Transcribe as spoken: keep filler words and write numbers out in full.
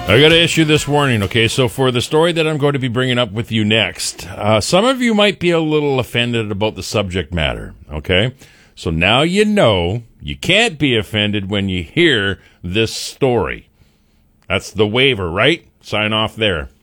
I got to issue this warning, okay? So for the story that I'm going to be bringing up with you next, uh, some of you might be a little offended about the subject matter, okay? So now you know you can't be offended when you hear this story. That's the waiver, right? Sign off there.